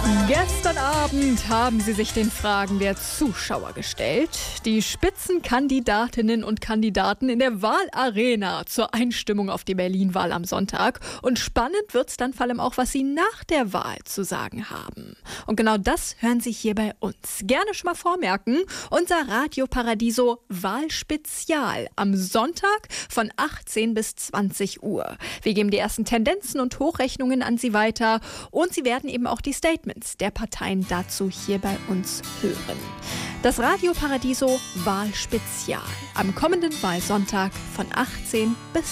Gestern Abend haben sie sich den Fragen der Zuschauer gestellt. Die Spitzenkandidatinnen und Kandidaten in der Wahlarena zur Einstimmung auf die Berlin-Wahl am Sonntag. Und spannend wird's dann vor allem auch, was sie nach der Wahl zu sagen haben. Und genau das hören Sie hier bei uns. Gerne schon mal vormerken, unser Radio Paradiso Wahlspezial am Sonntag von 18 bis 20 Uhr. Wir geben die ersten Tendenzen und Hochrechnungen an Sie weiter und Sie werden eben auch die Statements der Parteien dazu hier bei uns hören. Das Radio Paradiso Wahlspezial am kommenden Wahlsonntag von 18 bis